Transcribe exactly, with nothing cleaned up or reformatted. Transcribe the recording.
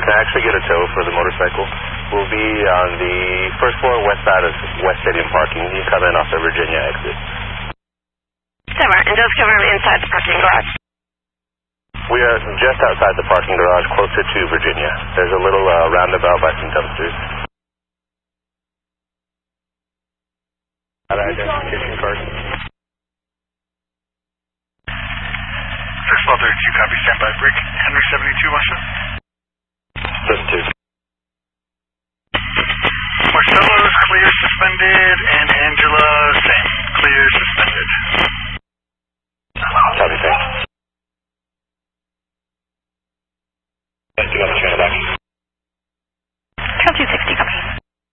Can I actually get a tow for the motorcycle? We'll be on the first floor west side of West Stadium parking. You can come in off the Virginia exit. Summer, and just come inside the parking garage. We are just outside the parking garage, closer to Virginia. There's a little uh, roundabout by some dumpsters. Got an identification card. First floor thirty-two, copy, standby, break. Henry seventy-two, Marshall. seventy-two. Marcelo is clear, suspended, and Angela, same, clear, suspended.